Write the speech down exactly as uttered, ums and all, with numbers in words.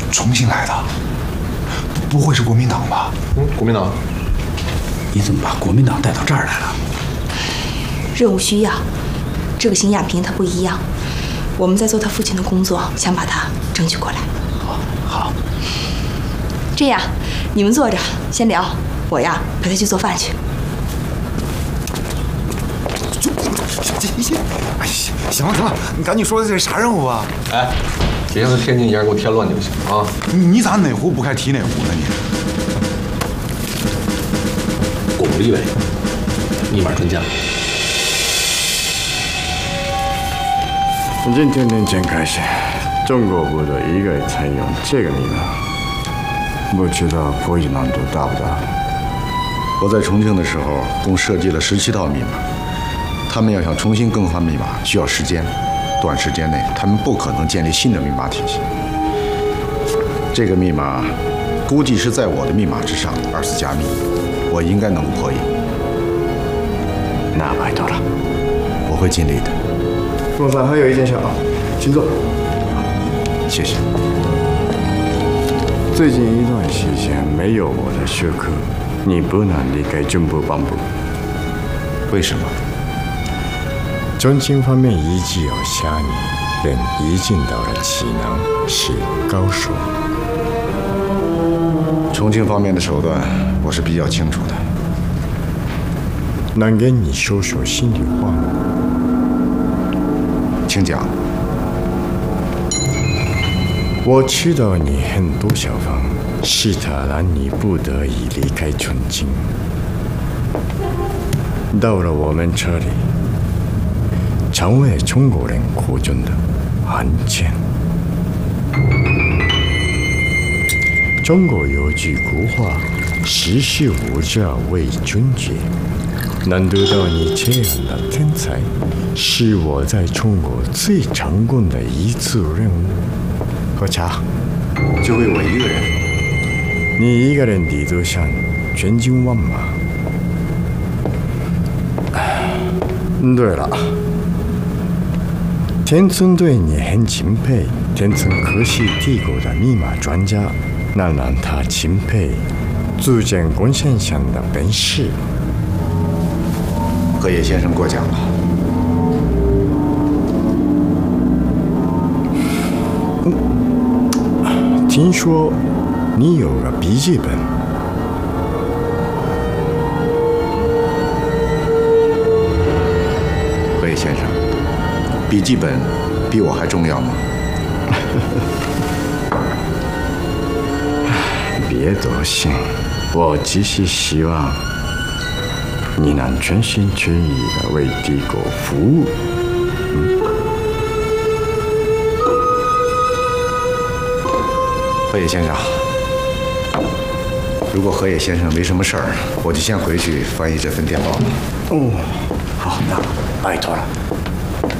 重新来的，不会是国民党吧？ 嗯，国民党。 你怎么把国民党带到这儿来了？ 任务需要，这个邢亚平他不一样，我们在做他父亲的工作，想把他争取过来。 好，好。 这样，你们坐着先聊，我呀陪他去做饭去。 行行，哎，行了行了，你赶紧说这是啥任务啊？ 哎，别像天津一样给我添乱就行啊！ 你你咋哪壶不开提哪壶呢你？ 巩立伟，密码专家。 从今天年前开始，中国部队一概采用这个密码，不知道破译难度大不大？我在重庆的时候，共设计了十七套密码。他们要想重新更换密码，需要时间，短时间内他们不可能建立新的密码体系。这个密码估计是在我的密码之上，二次加密，我应该能够破译。那拜托了，我会尽力的。 陆总还有一件事啊，请坐。 谢谢。最近一段时间没有我的许可，你不能离开军部本部。为什么？重庆方面一直有下你，人已经到了济南，是高手。重庆方面的手段，我是比较清楚的。能给你说说心里话吗？请讲。我知道你很多想法，是他让你不得已离开重庆，到了我们这里。成为中国人口中的汉奸。中国有句古话：“识时务者为俊杰。”能得到你这样的天才，是我在中国最成功的一次任务。喝茶，就为我一个人。你一个人抵得上全军万马。对了。天村对你很钦佩，天村可是帝国的密码专家，那让他钦佩组建共产党的本事。河野先生过奖了。嗯，听说你有个笔记本。河野先生。笔记本比我还重要吗？别多心，我只是希望你能全心全意的为帝国服务。嗯。河野先生，如果河野先生没什么事儿，我就先回去翻译这份电报了。 哦，好，那拜托了。